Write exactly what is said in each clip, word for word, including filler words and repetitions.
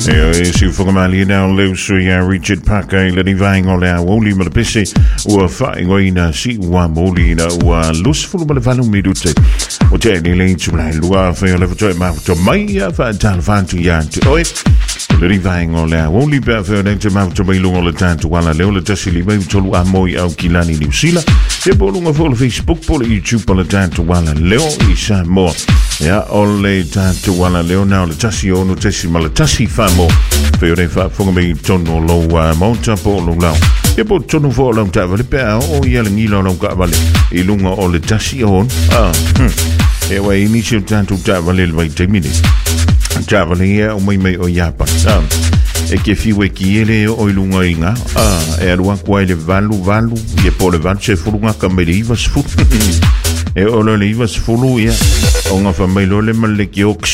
E si whakamali na o leo sui a Richard Parker i lani vaing o lea woli ma le pese ua whae ngoi na si ua moli na ua lusfulu ma le valu midute o te ni le intu lai lua whai o le watoe ma watoe mai a wha tala whantu ya te oe lani vaing o lea woli pia whai o te ma watoe mai lunga o le tātu wala leo le tasi li mai tolu a moi au ki lani New Zealand e po lunga fo le Facebook po le YouTube po le tātu wala leo i sa moa ya ole tātu wala leo na o le tasi o no tasi ma le tasi whamo whai o re wha whonga mei tono lo maunta po lo lau e po tono fo lau ta vale pea o ia le ngila lau ka vale i lunga o le tasi on ah e wa inisi o tātu ta vale le vai te mini ta vale ia o mai mai o iapa ah e ke fiwe ki ele o i lunga inga ah e alua kua ele valu valu i e po le valu se furunga ka me le iwa sfu e o le iwa sfulu ia o nga whamailo le male ki o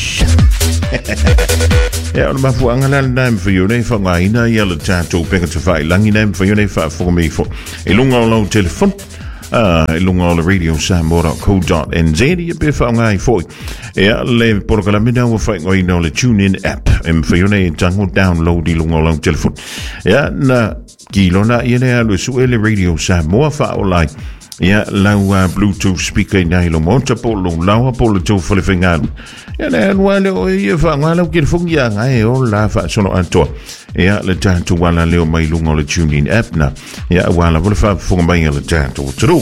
e o le mafuanga la na mwhio nei whangaina i ala tātou penga te whai langi nei mwhio nei wha whakamifo e lunga o lau telefon ah e lunga o le radio samoa dot co dot n z i e pe whaungai foi e a le porakalamina ua whaingoina o le TuneIn app e mwhio nei tango download i lunga o lau telefon e a na kilona i ene alu su e le radio samoa wha o lai ia lau uh, Bluetooth speaker i nai lo monta po lo laua po le tau whale whaingalu ia le anua le o ia whaangalau ki le whungi a ngai o la wha sono antoa ia le tātu wala leo mai lunga o le TuneIn app na ia wala wale wha whunga mai le tātu o turu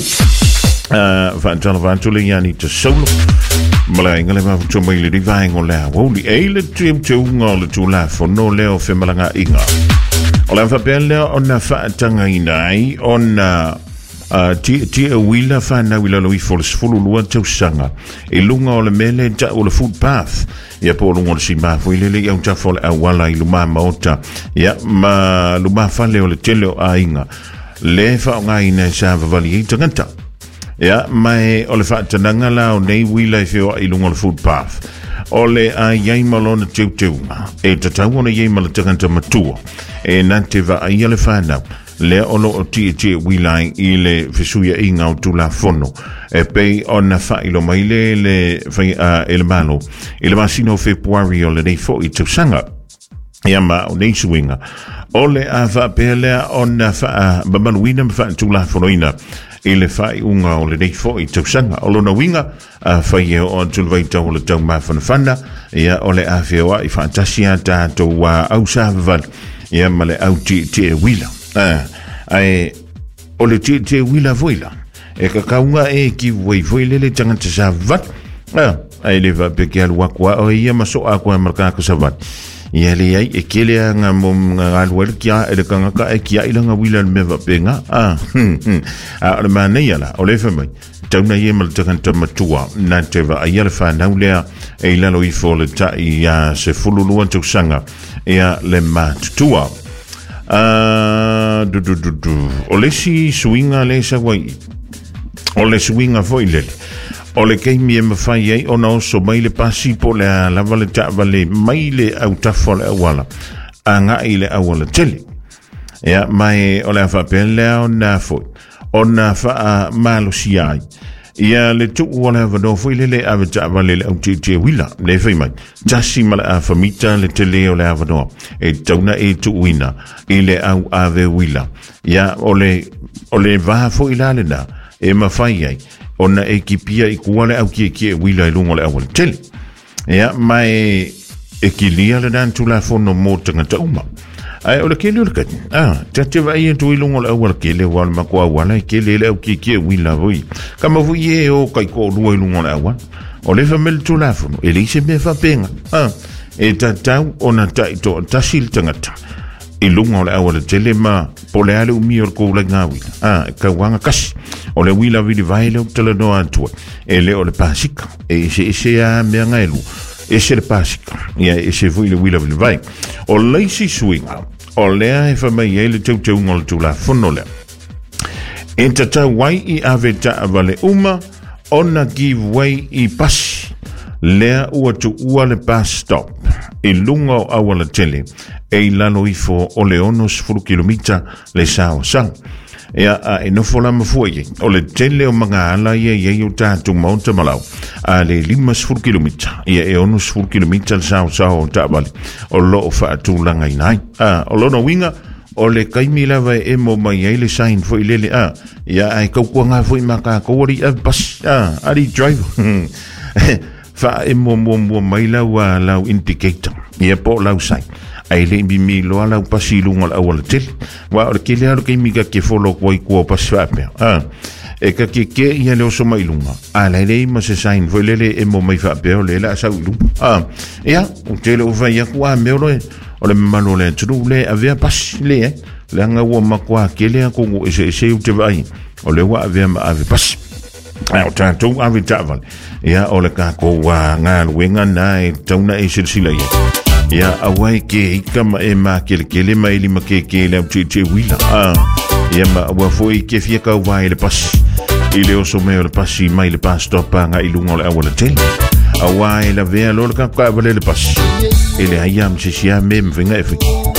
wha antala whantu le iani ta solo mala inga le mafutu mai le rivaeng o lea woli e le trim te unga o le tu la fono leo whemalanga inga o le whapea leo o na wha tanga inai o na Uh, ti ti e wila whana wila loi fo le sfulu lua tau sanga e lunga o le mele ta o le footpath ia po lunga o le si mafu i lele iau ta fo le awala i luma maota ia ma luma fale o le tele o ainga le wha o ngai nei sa vavali i tangata ia mai o le wha tananga la o nei wila i feo i lunga o le footpath o le a iai malona teu teu e tatau o le iai mala tangata matua e nante va a ia le whanau le ono o ti ti wilai i le fesuia inga o tula fono e pei ona fa ilo mai le le fai a ele malo ele masino februari o le nei fo i tu sanga ia ma o nei suinga o le a fa pele ona fa babaluina fa tula fono ina ele fai unga o le nei fo i tu sanga o lona winga a fai o tu vai tau le tau ma fana ia o le a feo i fantasia ta to wa au sa val ia ma le au ti ti wila ah ai o le te te wila voila e ka kaunga e ki voi voile le tanga te sa vat ah ai le va pe ke al wakwa o ia maso a kwa marka ka sa vat ia le ai e kele nga mom nga alwel kia e le kanga ka e kia ila nga wila me va penga ah a le mane yala o le fami tauna ye mal tanga te matua na te va ia le fa na le e la lo i fo le ta ia se fululu antu sanga ia le matua Uh, du, du, du, du. O le si swinga le sa wai o le swinga foi le o le kei mi e mawhai ei o na oso mai le pasi po le a lava le ta vale mai le au tafo le awala a nga i le awala tele ea mai o le a whapele o na foi o na wha malo si ai ia le tu wala vado foi le le ave ta vale le au te te wila le fai mai tasi mala a famita le te leo le avano e tauna e tu wina i le au ave wila ia ole ole va foi la le na e ma fai ai ona e kipia i kuale au ki ki wila i lungo le awal tele ia mai e kilia le dan tu la fono mo tanga ta uma ai o le kele o le kati ah te te vai e tu ilungo le awal kele wal ma kua wala e kele le au ki ki wila vui kama vui e o kai ko rua ilungo le awal o le famel tu la fono e le se me fa penga ah e ta tau o na tai to tasil tangata ilungo le awal tele ma po le ale umi o ko le ngawi ah ka wanga kasi o le wila vidi vai le tele no antua e le o le pasika e se se a me ngailu e se le pasika ia e se vui le wila vidi vai o leisi swinga o lea e whamai e le tau tau ngol tu la fono lea e tata wai i ave ta vale uma ona give way i pasi lea ua tu ua le pass stop i lunga o awala tele e i lalo i fo o le onos furu kilomita le sao sang ia a e no fola mafuai o le tele o manga ala ia ia i o tātou maunta malau a le lima sfur kilomita ia e onu sfur kilomita le sao sao o tāwali o lo o whaatūlanga i nai a o lona winga o le kaimi lava e mo mai ai le sain fo i lele a ia ai kaukua ngā fo i maka kawari a bas a ari driver fa e mo mo mo mai lau a lau indicator ia po lau sain ai le mi mi lo ala pasi lunga la wala tel wa o ke le alo ke mi ka ke folo ko i ko pas fa pe ah e ka ke ke ia le so mai lunga ala le ma se sain vo le le e mo mai fa pe o le la sa lu ah ia o te le o va ia kwa me lo o le malo le tru le avea pas le le nga wo ma kwa ke le ko e se se u te vai o le wa avea ma ave pas ai o tanto ave taval ia o le ka ko wa nga wenga nai tauna e silsila ia ia awai ke kama e ma kele kele mai lima ke kele te te wila ah ia ma wa foi ke fia ka vai le pas ile o so me le pasi mai le pas stopa nga ilunga le awala tel awai la vea lo ka ka vale le pas ile ayam se sia mem venga e